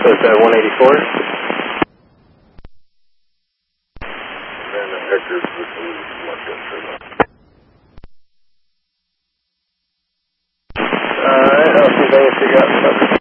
So it's at 184. And the Hector's looking much yesterday. Alright, I'll see if I can figure out something.